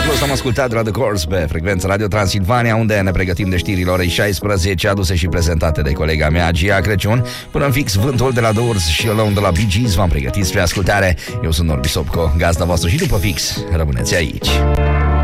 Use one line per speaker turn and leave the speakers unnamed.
Plus am ascultat de la The Course pe frecvența Radio Transilvania, unde ne pregătim de știrile orei 16, aduse și prezentate de colega mea, Gia Crăciun. Până în fix, Vântul de la Doors și Alone de la Bee Gees v-am pregătit spre ascultare. Eu sunt Norbi Sopco, gazda voastră, și după fix rămâneți aici.